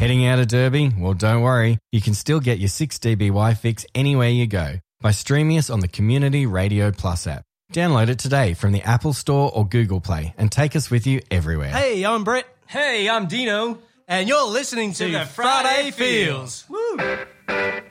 Heading out of Derby? Well, don't worry. You can still get your 6dBY fix anywhere you go by streaming us on the Community Radio Plus app. Download it today from the Apple Store or Google Play and take us with you everywhere. Hey, I'm Brett. Hey, I'm Dino. And you're listening to the Friday Feels. Woo!